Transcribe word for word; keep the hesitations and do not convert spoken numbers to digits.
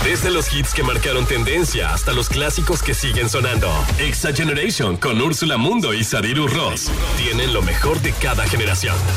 Desde los hits que marcaron tendencia hasta los clásicos que siguen sonando. Exa Generation con Úrsula Mundo y Sadiru Ross tienen lo mejor de cada generación.